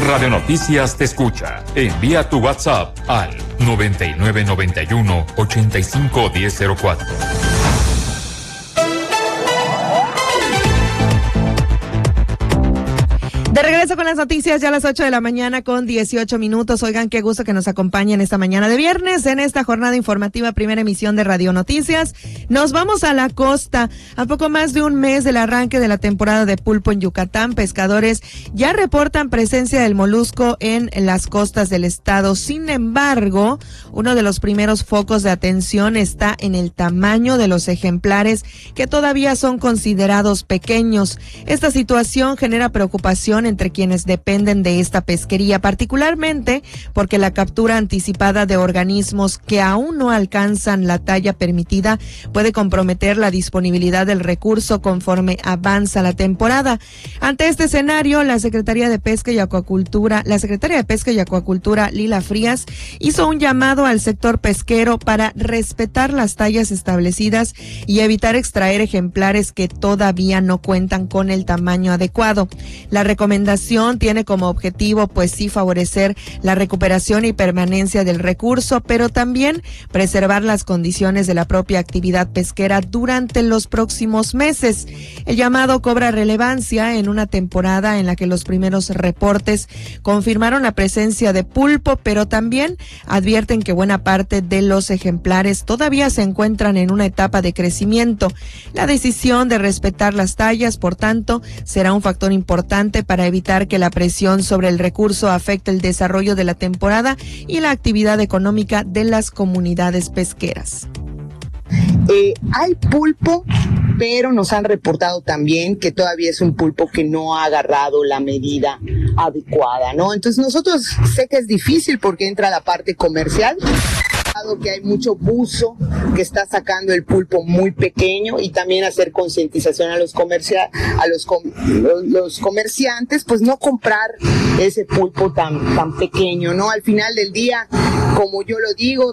Radio Noticias te escucha. Envía tu WhatsApp al 9991-851004. De regreso con las noticias ya a las 8 de la mañana con 18 minutos. Oigan, qué gusto que nos acompañen esta mañana de viernes en esta jornada informativa, primera emisión de Radio Noticias. Nos vamos a la costa. A poco más de un mes del arranque de la temporada de pulpo en Yucatán, pescadores ya reportan presencia del molusco en las costas del estado. Sin embargo, uno de los primeros focos de atención está en el tamaño de los ejemplares, que todavía son considerados pequeños. Esta situación genera preocupación entre quienes dependen de esta pesquería, particularmente porque la captura anticipada de organismos que aún no alcanzan la talla permitida puede comprometer la disponibilidad del recurso conforme avanza la temporada. Ante este escenario, la Secretaría de Pesca y Acuacultura, Lila Frías, hizo un llamado al sector pesquero para respetar las tallas establecidas y evitar extraer ejemplares que todavía no cuentan con el tamaño adecuado. La recomendación tiene como objetivo, pues sí, favorecer la recuperación y permanencia del recurso, pero también preservar las condiciones de la propia actividad pesquera durante los próximos meses. El llamado cobra relevancia en una temporada en la que los primeros reportes confirmaron la presencia de pulpo, pero también advierten que buena parte de los ejemplares todavía se encuentran en una etapa de crecimiento. La decisión de respetar las tallas, por tanto, será un factor importante para evitar que la presión sobre el recurso afecte el desarrollo de la temporada y la actividad económica de las comunidades pesqueras. Hay pulpo, pero nos han reportado también que todavía es un pulpo que no ha agarrado la medida adecuada, ¿no? Entonces nosotros sé que es difícil porque entra la parte comercial, que hay mucho buzo que está sacando el pulpo muy pequeño, y también hacer concientización a los comerciantes, pues no comprar ese pulpo tan pequeño, ¿no? Al final del día, como yo lo digo,